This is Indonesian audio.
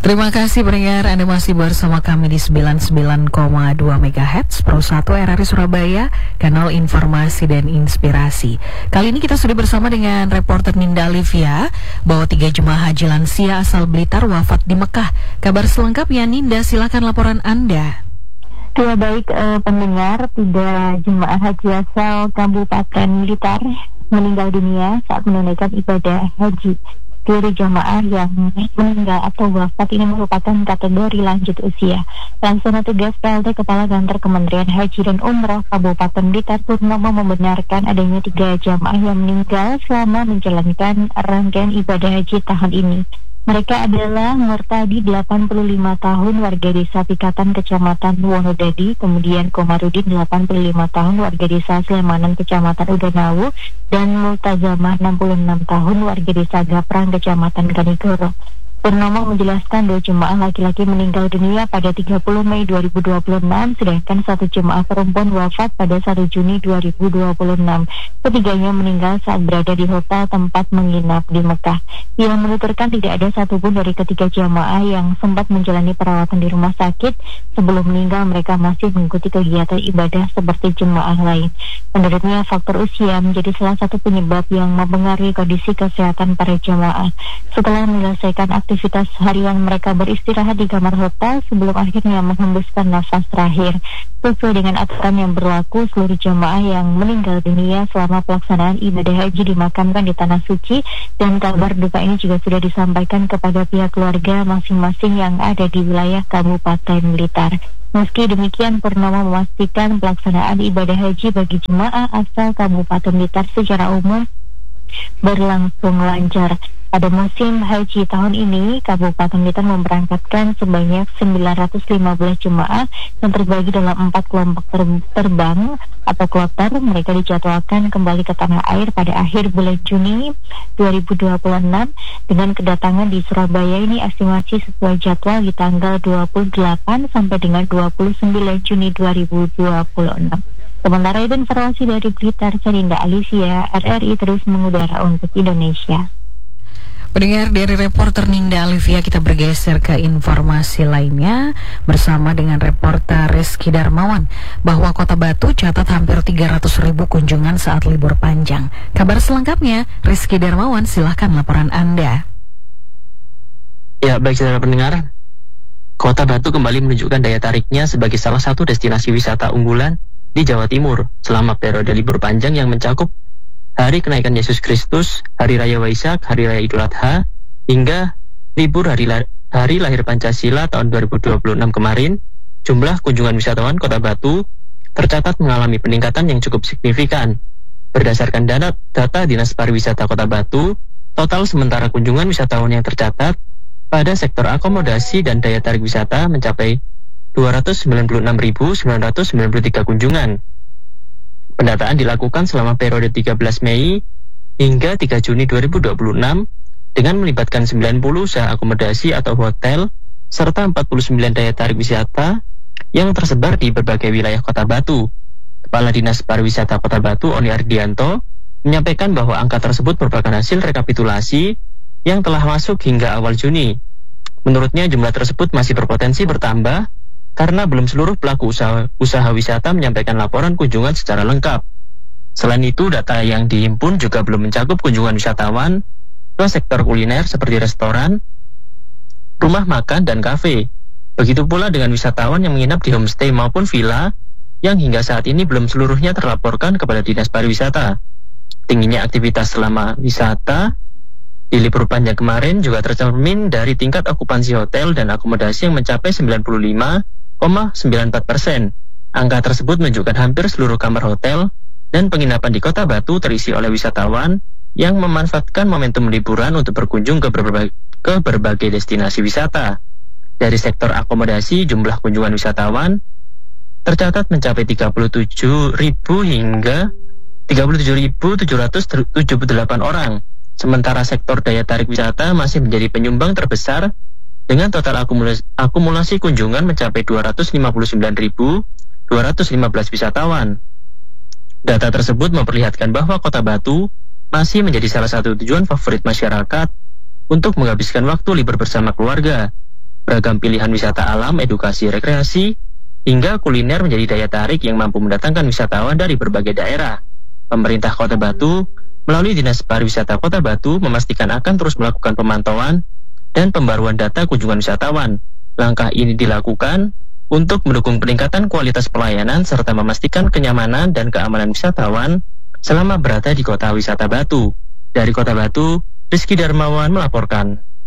Terima kasih pendengar, Anda masih bersama kami di 99,2 MHz Pro 1 RRI Surabaya, kanal informasi dan inspirasi. Kali ini kita sudah bersama dengan reporter Ninda Alivia bahwa 3 jemaah haji lansia asal Blitar wafat di Mekah. Kabar selengkapnya Ninda, silakan laporan Anda. Ya baik pendengar, 3 jemaah haji asal Kabupaten Blitar meninggal dunia saat menunaikan ibadah haji. Seluruh jamaah yang meninggal atau wafat ini merupakan kategori lanjut usia. Laksana tugas PLT Kepala Kantor Kementerian Haji dan Umroh Kabupaten Blitar Purnomo membenarkan adanya 3 jamaah yang meninggal selama menjalankan rangkaian ibadah haji tahun ini. Mereka adalah Murtadi 85 tahun warga desa Pikatan Kecamatan Wonodadi, kemudian Komarudin 85 tahun warga desa Slemanan Kecamatan Udanawu, dan Multazamah 66 tahun warga desa Gaprang Kecamatan Kanigoro. Purnomo menjelaskan 2 jemaah laki-laki meninggal dunia pada 30 Mei 2026, sedangkan 1 jemaah perempuan wafat pada 1 Juni 2026. Ketiganya meninggal saat berada di hotel tempat menginap di Mekah. Ia menuturkan tidak ada satupun dari ketiga jemaah yang sempat menjalani perawatan di rumah sakit. Sebelum meninggal mereka masih mengikuti kegiatan ibadah seperti jemaah lain. Menurutnya faktor usia menjadi salah satu penyebab yang mempengaruhi kondisi kesehatan para jemaah. Setelah menyelesaikan aktivitas harian, mereka beristirahat di kamar hotel sebelum akhirnya menghembuskan nafas terakhir. Sesuai dengan aturan yang berlaku, seluruh jamaah yang meninggal dunia selama pelaksanaan ibadah haji dimakamkan di Tanah Suci, dan kabar duka ini juga sudah disampaikan kepada pihak keluarga masing-masing yang ada di wilayah Kabupaten Blitar. Meski demikian, Purnomo memastikan pelaksanaan ibadah haji bagi jemaah asal Kabupaten Blitar secara umum berlangsung lancar. Pada musim haji tahun ini, Kabupaten Blitar memberangkatkan sebanyak 915 jemaah yang terbagi dalam 4 kelompok terbang atau kloter. Mereka dijadwalkan kembali ke tanah air pada akhir bulan Juni 2026 dengan kedatangan di Surabaya ini estimasi sesuai jadwal di tanggal 28 sampai dengan 29 Juni 2026. Sementara itu informasi dari Blitar, Ninda Alivia, RRI terus mengudara untuk Indonesia. Pendengar, dari reporter Ninda Alivia kita bergeser ke informasi lainnya bersama dengan reporter Rizky Darmawan bahwa Kota Batu catat hampir 300.000 kunjungan saat libur panjang. Kabar selengkapnya, Rizky Darmawan, silahkan laporan Anda. Ya, baik saudara pendengar, Kota Batu kembali menunjukkan daya tariknya sebagai salah satu destinasi wisata unggulan di Jawa Timur selama periode libur panjang yang mencakup hari kenaikan Yesus Kristus, Hari Raya Waisak, Hari Raya Idul Adha, hingga libur hari lahir Pancasila tahun 2026 kemarin. Jumlah kunjungan wisatawan Kota Batu tercatat mengalami peningkatan yang cukup signifikan. Berdasarkan data Dinas Pariwisata Kota Batu, total sementara kunjungan wisatawan yang tercatat pada sektor akomodasi dan daya tarik wisata mencapai 296.993 kunjungan. Pendataan dilakukan selama periode 13 Mei hingga 3 Juni 2026 dengan melibatkan 90 usaha akomodasi atau hotel serta 49 daya tarik wisata yang tersebar di berbagai wilayah Kota Batu. Kepala Dinas Pariwisata Kota Batu, Oni Ardianto, menyampaikan bahwa angka tersebut merupakan hasil rekapitulasi yang telah masuk hingga awal Juni. Menurutnya jumlah tersebut masih berpotensi bertambah karena belum seluruh pelaku usaha wisata menyampaikan laporan kunjungan secara lengkap. Selain itu, data yang dihimpun juga belum mencakup kunjungan wisatawan ke sektor kuliner seperti restoran, rumah makan, dan kafe. Begitu pula dengan wisatawan yang menginap di homestay maupun villa yang hingga saat ini belum seluruhnya terlaporkan kepada Dinas Pariwisata. Tingginya aktivitas selama wisata di libur panjang kemarin juga tercermin dari tingkat okupansi hotel dan akomodasi yang mencapai 95,94%. Angka tersebut menunjukkan hampir seluruh kamar hotel dan penginapan di Kota Batu terisi oleh wisatawan yang memanfaatkan momentum liburan untuk berkunjung ke berbagai destinasi wisata. Dari sektor akomodasi, jumlah kunjungan wisatawan tercatat mencapai 37.000 hingga 37.778 orang. Sementara sektor daya tarik wisata masih menjadi penyumbang terbesar dengan total akumulasi kunjungan mencapai 259.215 wisatawan. Data tersebut memperlihatkan bahwa Kota Batu masih menjadi salah satu tujuan favorit masyarakat untuk menghabiskan waktu libur bersama keluarga. Beragam pilihan wisata alam, edukasi, rekreasi, hingga kuliner menjadi daya tarik yang mampu mendatangkan wisatawan dari berbagai daerah. Pemerintah Kota Batu melalui Dinas Pariwisata Kota Batu memastikan akan terus melakukan pemantauan dan pembaruan data kunjungan wisatawan. Langkah ini dilakukan untuk mendukung peningkatan kualitas pelayanan serta memastikan kenyamanan dan keamanan wisatawan selama berada di Kota Wisata Batu. Dari Kota Batu, Rizky Darmawan melaporkan.